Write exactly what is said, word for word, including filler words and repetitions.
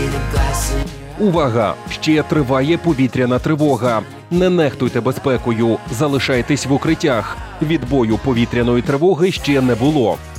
Увага! Ще триває повітряна тривога. Не нехтуйте безпекою, залишайтесь в укриттях. Відбою повітряної тривоги ще не було.